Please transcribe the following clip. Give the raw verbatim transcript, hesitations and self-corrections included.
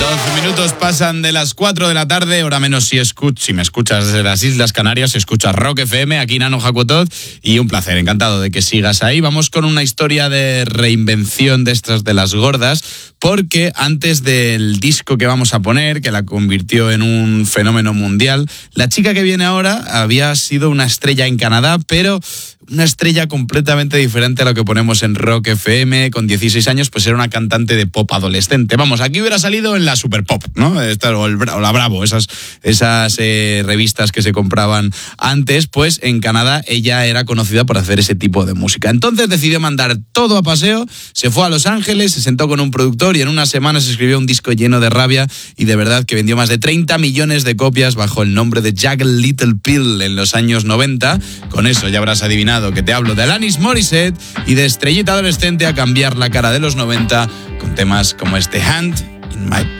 doce minutos pasan de las cuatro de la tarde, hora menos si, escuch, si me escuchas desde las Islas Canarias, escuchas Rock F M, aquí Nano Jacotot, y un placer, encantado de que sigas ahí. Vamos con una historia de reinvención de estas de las gordas, porque antes del disco que vamos a poner, que la convirtió en un fenómeno mundial, la chica que viene ahora había sido una estrella en Canadá, pero una estrella completamente diferente a lo que ponemos en Rock F M. Con dieciséis años, pues era una cantante de pop adolescente. Vamos, aquí hubiera salido en la Super Pop, ¿no? Esta, o, el, o la Bravo, esas, esas eh, revistas que se compraban antes. Pues en Canadá ella era conocida por hacer ese tipo de música. Entonces decidió mandar todo a paseo, se fue a Los Ángeles, se sentó con un productor y en unas semanas escribió un disco lleno de rabia, y de verdad que vendió más de treinta millones de copias bajo el nombre de Jagged Little Pill en los años noventa. Con eso ya habrás adivinado que te hablo de Alanis Morissette y de estrellita adolescente a cambiar la cara de los noventa con temas como este Hand in My